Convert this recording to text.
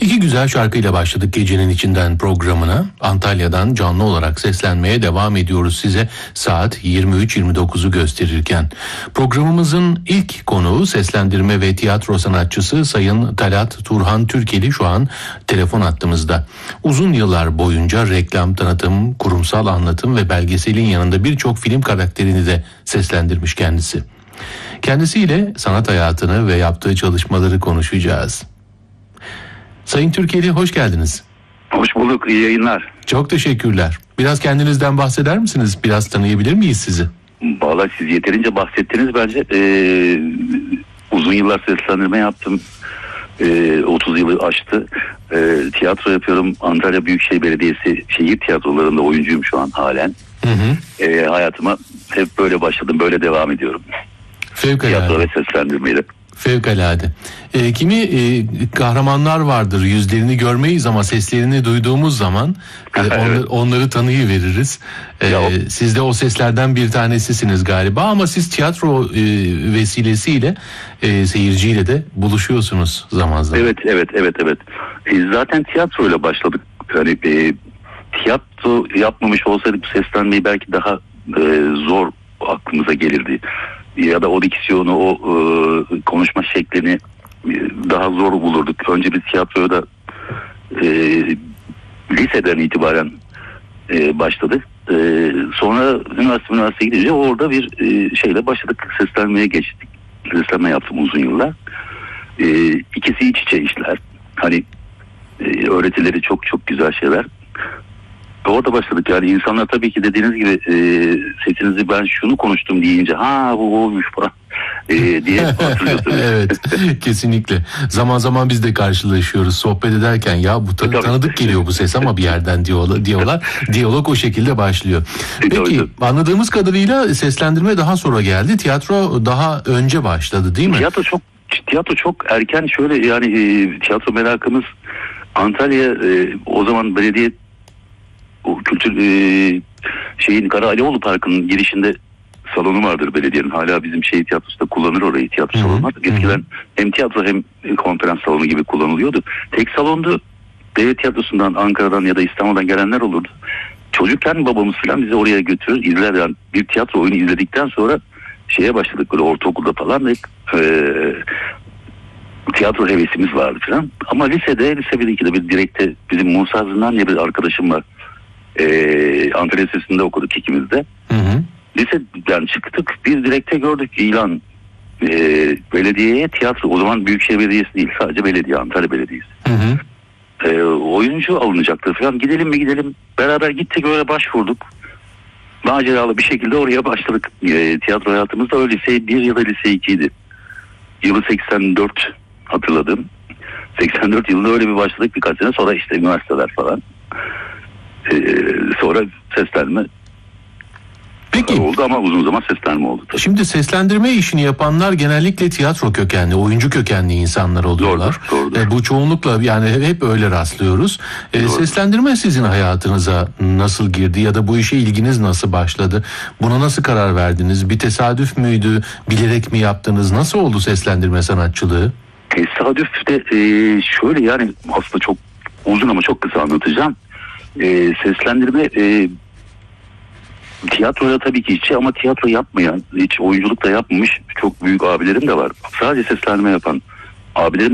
İki güzel şarkıyla başladık Gecenin İçinden programına. Antalya'dan canlı olarak seslenmeye devam ediyoruz size saat 23.29'u gösterirken. Programımızın ilk konuğu seslendirme ve tiyatro sanatçısı Sayın Talat Turhan Türkeli şu an telefon hattımızda. Uzun yıllar boyunca reklam, tanıtım, kurumsal anlatım ve belgeselin yanında birçok film karakterini de seslendirmiş kendisi. Kendisiyle sanat hayatını ve yaptığı çalışmaları konuşacağız. Sayın Türkeli, hoş geldiniz. Hoş bulduk, iyi yayınlar. Çok teşekkürler. Biraz kendinizden bahseder misiniz? Biraz tanıyabilir miyiz sizi? Vallahi siz yeterince bahsettiniz bence. Uzun yıllar seslendirme yaptım. 30 yılı aştı. Tiyatro yapıyorum. Antalya Büyükşehir Belediyesi şehir tiyatrolarında oyuncuyum şu an halen. Hayatıma hep böyle başladım, böyle devam ediyorum. Fevkalade. Tiyatro ve seslendirmeyle. Fevkalade. Kimi kahramanlar vardır, yüzlerini görmeyiz ama seslerini duyduğumuz zaman Evet. onları tanıyıveririz. Siz de o seslerden bir tanesisiniz galiba ama siz tiyatro vesilesiyle seyirciyle de buluşuyorsunuz zaman zaman. Evet. Zaten tiyatroyla başladık. Yani tiyatro yapmamış olsaydık seslenmeyi belki daha zor aklımıza gelirdi. Ya da o diksiyonu, o konuşma şeklini daha zor bulurduk. Önce biz tiyatroya da liseden itibaren başladık. Sonra üniversiteye gidince orada bir şeyle başladık. Seslenmeye geçtik. Seslenme yaptım uzun yıllar. İkisi iç içe işler. Hani öğretileri çok çok güzel şeyler. Orada başladık. Yani insanlar tabii ki dediğiniz gibi sesinizi ben şunu konuştum deyince bu oymuş falan diye hatırlıyor tabii. Evet, kesinlikle. Zaman zaman biz de karşılaşıyoruz sohbet ederken, ya bu tanıdık geliyor bu ses ama bir yerden diyorlar. Diyalog o şekilde başlıyor. Peki anladığımız kadarıyla seslendirme daha sonra geldi. Tiyatro daha önce başladı değil mi? Tiyatro çok erken, şöyle yani tiyatro merakımız Antalya o zaman belediye o kültür Kara Alioğlu Parkı'nın girişinde salonu vardır belediyenin. Hala bizim şehir tiyatrosunda kullanır orayı, tiyatro salonu var. Eskiden hem tiyatro hem konferans salonu gibi kullanılıyordu. Tek salondu. Devlet tiyatrosundan, Ankara'dan ya da İstanbul'dan gelenler olurdu. Çocukken babamız falan bizi oraya götürür, izler. Yani bir tiyatro oyunu izledikten sonra başladık böyle ortaokulda falan. Tiyatro hevesimiz vardı falan. Ama lise 1'de bir direkte bizim Musa Zindan diye bir arkadaşım var. Antalya Lisesi'nde okuduk ikimiz de. Liseden çıktık, bir direkte gördük ilan. Belediyeye tiyatro, o zaman Büyükşehir Belediyesi değil, sadece belediye, Antalya Belediyesi. Oyuncu alınacaktı falan, gidelim mi gidelim, beraber gittik, öyle başvurduk. Maceralı bir şekilde oraya başladık. Tiyatro hayatımızda öyle lise 1 ya da lise 2'ydi. Yılı 84 hatırladım. 84 yılında öyle bir başladık, birkaç sene sonra işte üniversiteler falan. Sonra seslenme oldu ama uzun zaman seslenme oldu tabii. Şimdi seslendirme işini yapanlar genellikle tiyatro kökenli, oyuncu kökenli insanlar oluyorlar. Doğrudur. Bu çoğunlukla yani hep öyle rastlıyoruz. Seslendirme sizin hayatınıza nasıl girdi ya da bu işe ilginiz nasıl başladı? Buna nasıl karar verdiniz? Bir tesadüf müydü? Bilerek mi yaptınız? Nasıl oldu seslendirme sanatçılığı? Tesadüf de şöyle, yani aslında çok uzun ama çok kısa anlatacağım. Seslendirme tiyatroya tabii ki içi, ama tiyatro yapmayan, hiç oyunculuk da yapmamış çok büyük abilerim de var. Sadece seslendirme yapan abilerim